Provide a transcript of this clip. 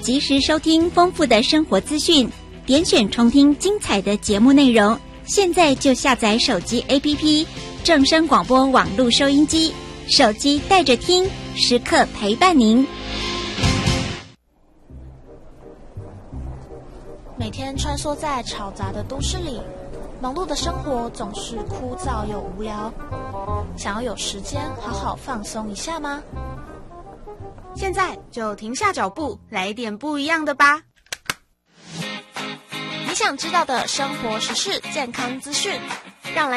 及时收听丰富的生活资讯，点选重听精彩的节目内容。现在就下载手机 APP 正声广播网络收音机，手机带着听，时刻陪伴您。 每天穿梭在嘈杂的都市里，忙碌的生活总是枯燥又无聊。想要有时间好好放松一下吗？ 现在就停下脚步，来点不一样的吧。 你想知道的生活时事、健康资讯，让